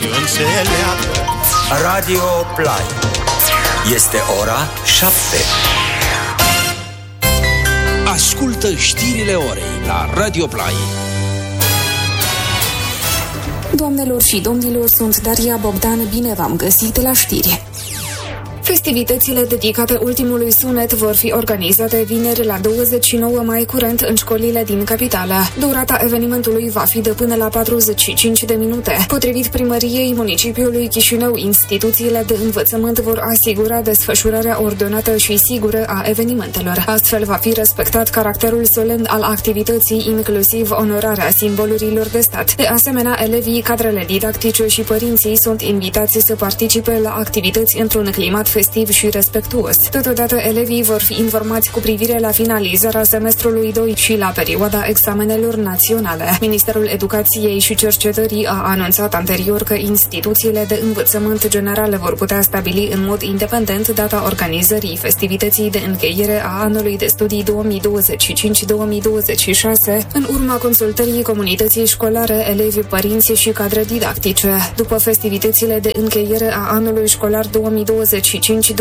pasiuni se leagă. Radio Play. Este ora 7. Ascultă știrile orei la Radio Play. Doamnelor și domnilor, sunt Daria Bogdan, bine v-am găsit la știri. Festivitățile dedicate ultimului sunet vor fi organizate vineri la 29 mai curent în școlile din capitală. Durata evenimentului va fi de până la 45 de minute. Potrivit primăriei municipiului Chișinău, instituțiile de învățământ vor asigura desfășurarea ordonată și sigură a evenimentelor. Astfel va fi respectat caracterul solemn al activității, inclusiv onorarea simbolurilor de stat. De asemenea, elevii, cadrele didactice și părinții sunt invitați să participe la activități într-un climat festiv și respectuos. Totodată, elevii vor fi informați cu privire la finalizarea semestrului 2 și la perioada examenelor naționale. Ministerul Educației și Cercetării a anunțat anterior că instituțiile de învățământ general vor putea stabili în mod independent data organizării festivității de încheiere a anului de studii 2025-2026, în urma consultării comunității școlare, elevi, părinți și cadre didactice. După festivitățile de încheiere a anului școlar 2025-2026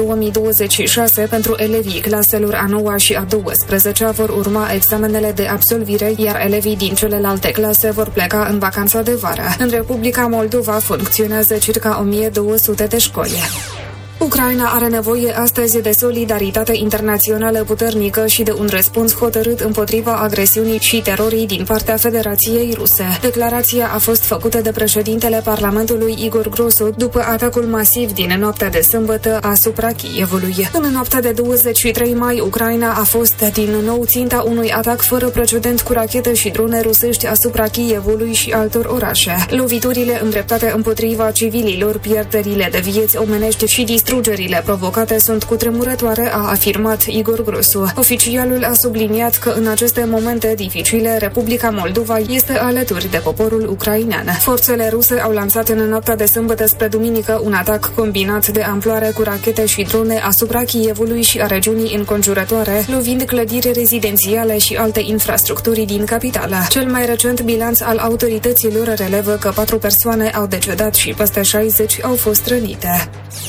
pentru elevii claselor a 9-a și a 12-a vor urma examenele de absolvire, iar elevii din celelalte clase vor pleca în vacanța de vară. În Republica Moldova funcționează circa 1200 de școli. Ucraina are nevoie astăzi de solidaritate internațională puternică și de un răspuns hotărât împotriva agresiunii și terorii din partea Federației Ruse. Declarația a fost făcută de președintele Parlamentului Igor Grosu după atacul masiv din noaptea de sâmbătă asupra Kievului. În noaptea de 23 mai, Ucraina a fost din nou ținta unui atac fără precedent cu rachete și drone rusești asupra Kievului și altor orașe. Loviturile îndreptate împotriva civililor, pierderile de vieți omenești și distrugerile provocate sunt cutremurătoare, a afirmat Igor Grosu. Oficialul a subliniat că în aceste momente dificile, Republica Moldova este alături de poporul ucrainean. Forțele ruse au lansat în noaptea de sâmbătă spre duminică un atac combinat de amploare cu rachete și drone asupra Kievului și a regiunii înconjurătoare, lovind clădiri rezidențiale și alte infrastructuri din capitală. Cel mai recent bilanț al autorităților relevă că 4 persoane au decedat și peste 60 au fost rănite.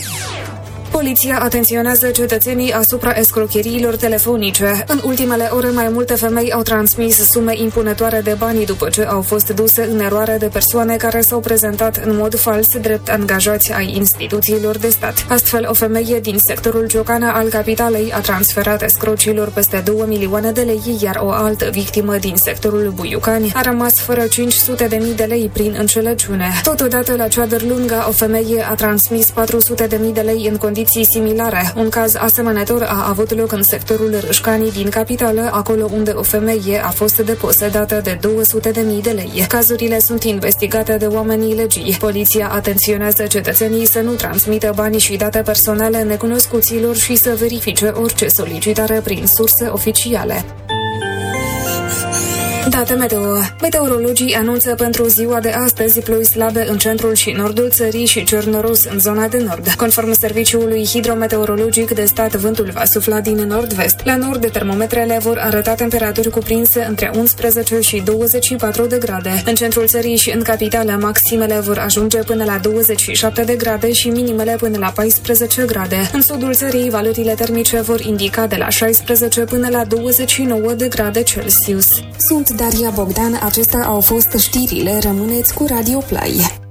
Poliția atenționează cetățenii asupra escrocheriilor telefonice. În ultimele ore, mai multe femei au transmis sume impunătoare de bani după ce au fost duse în eroare de persoane care s-au prezentat în mod fals drept angajați ai instituțiilor de stat. Astfel, o femeie din sectorul Ciocana al capitalei a transferat escrocilor peste 2 milioane de lei, iar o altă victimă din sectorul Buiucani a rămas fără 500.000 de lei prin înșelăciune. Totodată, la Ceadărlunga, o femeie a transmis 400.000 de lei în condiții similare. Un caz asemănător a avut loc în sectorul Râșcanii din capitală, acolo unde o femeie a fost deposedată de 200.000 de lei. Cazurile sunt investigate de oamenii legii. Poliția atenționează cetățenii să nu transmită bani și date personale necunoscuților și să verifice orice solicitare prin surse oficiale. Date meteo. Meteorologii anunță pentru ziua de astăzi ploi slabe în centrul și nordul țării și cer noros în zona de nord. Conform Serviciului Hidrometeorologic de stat, vântul va sufla din nord-vest. La nord, termometrele vor arăta temperaturi cuprinse între 11 și 24 de grade. În centrul țării și în capitală, maximele vor ajunge până la 27 de grade și minimele până la 14 grade. În sudul țării, valorile termice vor indica de la 16 până la 29 de grade Celsius. Sunt Daria Bogdan, acestea au fost știrile, rămâneți cu Radio Play.